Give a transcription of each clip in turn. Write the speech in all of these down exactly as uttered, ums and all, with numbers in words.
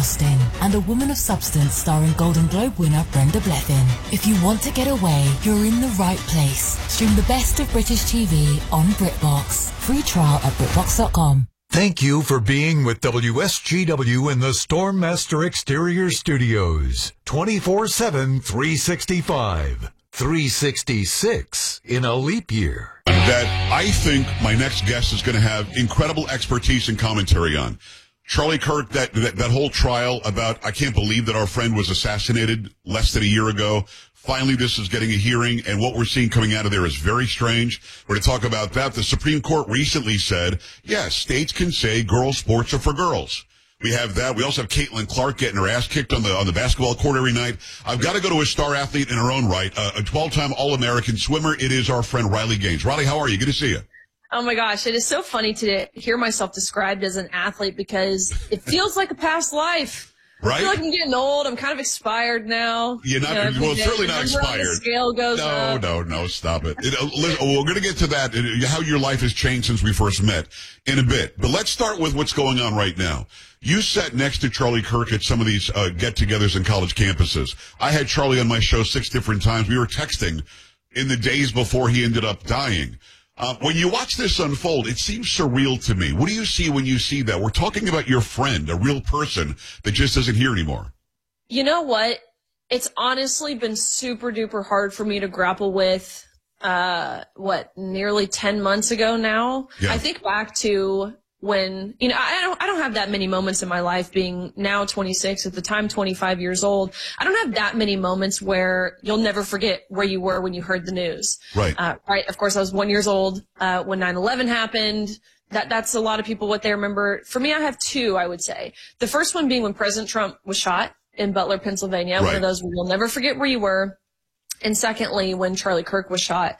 Austen and A Woman of Substance starring Golden Globe winner Brenda Blethyn. If you want to get away, you're in the right place. Stream the best of British T V on BritBox. Free trial at BritBox dot com. Thank you for being with W S G W in the Stormmaster Exterior Studios. twenty-four seven, three sixty-five. three sixty-six in a leap year. That I think my next guest is going to have incredible expertise and commentary on. Charlie Kirk, that, that that whole trial about, I can't believe that our friend was assassinated less than a year ago. Finally, this is getting a hearing, and what we're seeing coming out of there is very strange. We're going to talk about that. The Supreme Court recently said, yes, states can say girls' sports are for girls. We have that. We also have Caitlin Clark getting her ass kicked on the on the basketball court every night. I've got to go to a star athlete in her own right, uh, a twelve-time All-American swimmer. It is our friend Riley Gaines. Riley, how are you? Good to see you. Oh my gosh, it is so funny to hear myself described as an athlete because it feels like a past life. Right? I feel like I'm getting old. I'm kind of expired now. You're not, you know, well, certainly not expired. The scale goes no, up. no, no, stop it. it uh, listen, we're going to get to that, uh, how your life has changed since we first met in a bit. But let's start with what's going on right now. You sat next to Charlie Kirk at some of these uh, get-togethers in college campuses. I had Charlie on my show six different times. We were texting in the days before he ended up dying. Uh, when you watch this unfold, it seems surreal to me. What do you see when you see that? We're talking about your friend, a real person that just isn't here anymore. You know what? It's honestly been super duper hard for me to grapple with, uh, what, nearly ten months ago now? Yeah. I think back to when, you know, I don't, I don't have that many moments in my life being now twenty-six, at the time twenty-five years old. I don't have that many moments where you'll never forget where you were when you heard the news. Right. Uh, right. Of course, I was one years old, uh, when nine eleven happened. That, that's a lot of people what they remember. For me, I have two, I would say. The first one being when President Trump was shot in Butler, Pennsylvania. Right. One of those where you'll never forget where you were. And secondly, when Charlie Kirk was shot.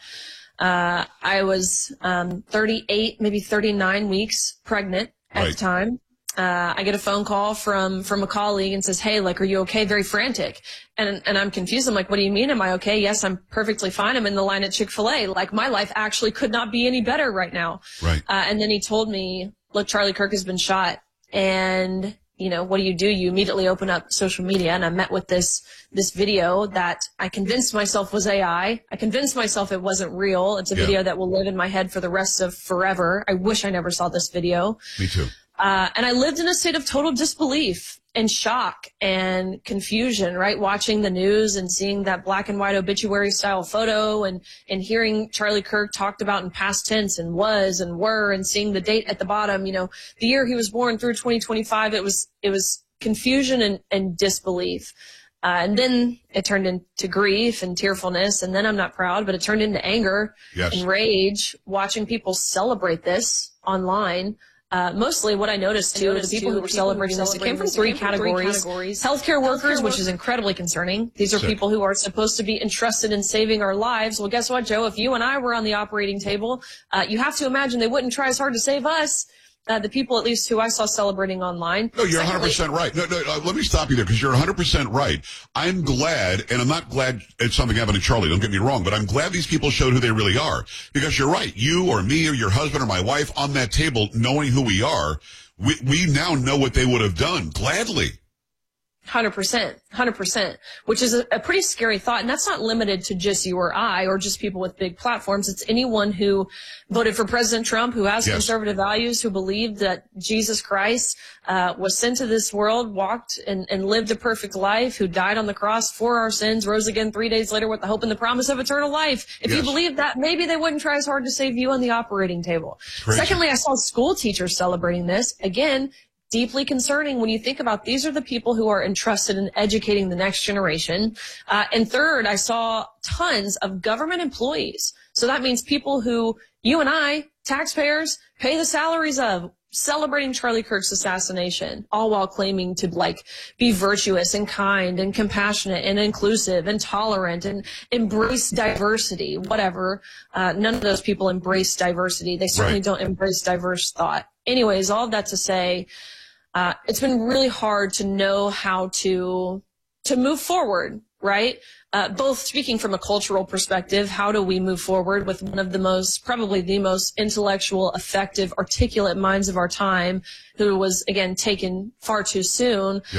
Uh, I was, um, thirty-eight, maybe thirty-nine weeks pregnant at Right. the time. Uh, I get a phone call from, from a colleague and says, hey, like, are you okay? Very frantic. And, and I'm confused. I'm like, what do you mean? Am I okay? Yes, I'm perfectly fine. I'm in the line at Chick-fil-A. Like, my life actually could not be any better right now. Right. Uh, and then he told me, look, Charlie Kirk has been shot. And, you know, what do you do? You immediately open up social media, and I met with this, this video that I convinced myself was A I. I convinced myself it wasn't real. It's a Yeah. video that will live in my head for the rest of forever. I wish I never saw this video. Me too. Uh, and I lived in a state of total disbelief and shock and confusion, right? Watching the news and seeing that black and white obituary style photo and, and hearing Charlie Kirk talked about in past tense and was and were and seeing the date at the bottom, you know, the year he was born through twenty twenty-five, it was, it was confusion and, and disbelief. Uh, and then it turned into grief and tearfulness. And then I'm not proud, but it turned into anger Yes. and rage watching people celebrate this online. Uh, mostly what I noticed too, the people who were celebrating this, it came from three categories. Healthcare workers, which is incredibly concerning. These are Sick. people who are supposed to be entrusted in saving our lives. Well, guess what, Joe? If you and I were on the operating table, uh, you have to imagine they wouldn't try as hard to save us. Uh, the people, at least, who I saw celebrating online. No, you're Secondly, one hundred percent right. No, no, uh, let me stop you there because you're one hundred percent right. I'm glad, and I'm not glad it's something happened to Charlie, don't get me wrong, but I'm glad these people showed who they really are. Because you're right. You or me or your husband or my wife on that table, knowing who we are, we, we now know what they would have done, gladly. one hundred percent, one hundred percent, which is a, a pretty scary thought. And that's not limited to just you or I or just people with big platforms. It's anyone who voted for President Trump, who has Yes. conservative values, who believed that Jesus Christ uh, was sent to this world, walked and, and lived a perfect life, who died on the cross for our sins, rose again three days later with the hope and the promise of eternal life. If Yes. you believe that, maybe they wouldn't try as hard to save you on the operating table. Crazy. Secondly, I saw school teachers celebrating this. Again, deeply concerning when you think about these are the people who are entrusted in educating the next generation. Uh, and third, I saw tons of government employees. So that means people who you and I, taxpayers, pay the salaries of, celebrating Charlie Kirk's assassination, all while claiming to like be virtuous and kind and compassionate and inclusive and tolerant and embrace diversity, whatever. Uh, none of those people embrace diversity. They certainly Right. don't embrace diverse thought. Anyways, all of that to say, Uh, it's been really hard to know how to, to move forward, right? Uh, both speaking from a cultural perspective, how do we move forward with one of the most, probably the most intellectual, effective, articulate minds of our time, who was, again, taken far too soon.